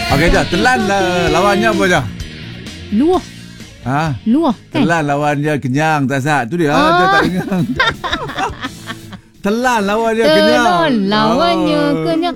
Okey, Jah. Telan lawannya apa, Jah? Luah. Luah kan? Telan lawan dia kenyang, tak sah. Tu dia. Dia tak dengar. Telan lawan dia kenyang. Telan lawannya kenyang.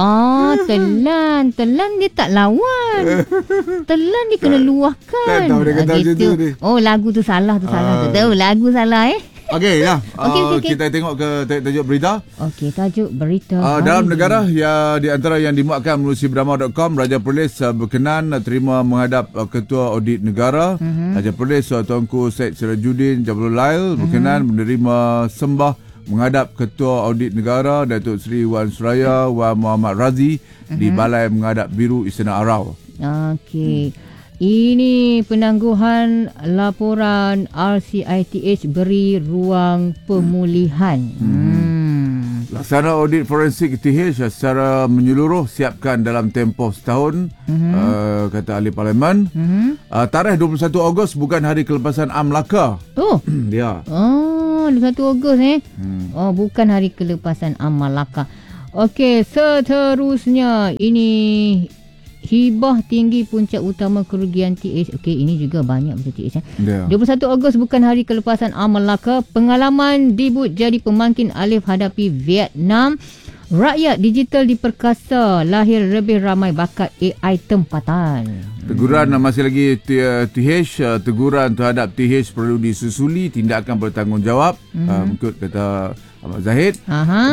Telan dia tak lawan. Telan dia kena luahkan. Tak tahu dia kata macam tu ni. Oh, lagu tu salah tu. Lagu salah Okey, ya. Okey. Kita tengok ke tajuk berita. Okey, tajuk berita. Dalam negara yang di antara yang dimuatkan melalui Brahma.com, Raja Perlis berkenan terima menghadap Ketua Audit Negara. Raja Perlis Tuanku Syed Sirajuddin Jabulul Lail berkenan menerima sembah menghadap Ketua Audit Negara Datuk Seri Wan Suraya Wan Muhammad Razi di Balai Menghadap Biru Istana Arau. Okey. Ini penangguhan laporan RCITH beri ruang pemulihan. Laksana audit forensik TH secara menyeluruh siapkan dalam tempoh setahun, kata ahli parlimen. Tarikh 21 Ogos bukan hari kelepasan Am Melaka. Oh. Ya. 21 Ogos bukan hari kelepasan Am Melaka. Okey, seterusnya ini hibah tinggi puncak utama kerugian TH. Okey, ini juga banyak betul TH. 21 Ogos bukan hari kelepasan Am Melaka. Pengalaman debut jadi pemangkin alif hadapi Vietnam. Rakyat digital diperkasa, lahir lebih ramai bakat AI tempatan. Teguran masih lagi TH. Teguran terhadap TH perlu disusuli, tindakan bertanggungjawab. Mengikut kata Ahmad Zahid.